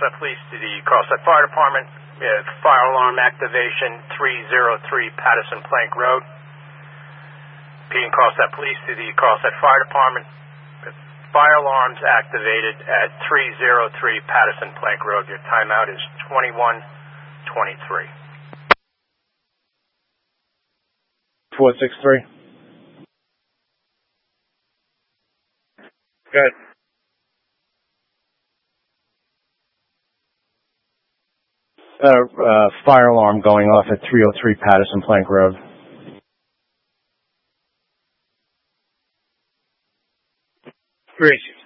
Crosset Police to the Crosset Fire Department. Fire alarm activation 303 Patterson Plank Road. Repeating, Crosset Police to the Crosset Fire Department. Fire alarms activated at 303 Patterson Plank Road. Your timeout is 21:23. 463. Good. Fire alarm going off at 303 Patterson Plank Road. Great.